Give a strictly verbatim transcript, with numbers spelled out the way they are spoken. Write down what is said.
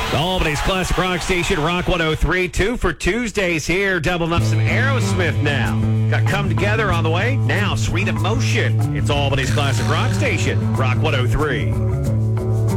Albany's Classic Rock Station, Rock one oh three. Two for Tuesdays here. Doubling up some Aerosmith now. Got Come Together on the way. Now, Sweet Emotion. It's Albany's Classic Rock Station, Rock one oh three.